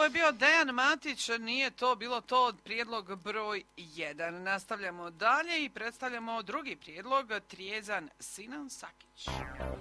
je bio Dejan Matić, nije to bilo to, prijedlog broj 1. Nastavljamo dalje i predstavljamo drugi prijedlog, Trijezan Sinan Sakić.